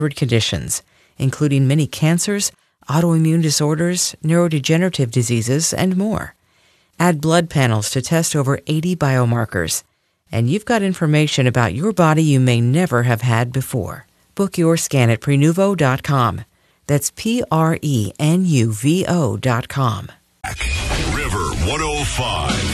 conditions, including many cancers, autoimmune disorders, neurodegenerative diseases, and more. Add blood panels to test over 80 biomarkers, and you've got information about your body you may never have had before. Book your scan at Prenuvo.com. That's Prenuvo.com. River 105.